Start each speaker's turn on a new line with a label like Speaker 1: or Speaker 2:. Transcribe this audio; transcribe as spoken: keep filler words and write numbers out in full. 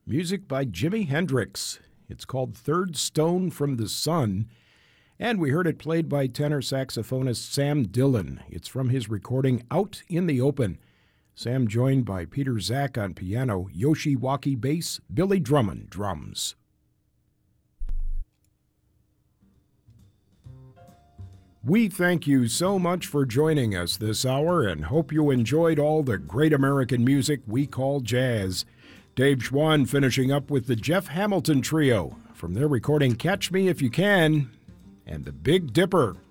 Speaker 1: music by Jimi Hendrix. It's called Third Stone from the Sun, and we heard it played by tenor saxophonist Sam Dillon. It's from his recording Out in the Open. Sam joined by Peter Zach on piano, Yoshi Waki bass, Billy Drummond drums. We thank you so much for joining us this hour and hope you enjoyed all the great American music we call jazz. Dave Schwann finishing up with the Jeff Hamilton Trio from their recording Catch Me If You Can and the Big Dipper.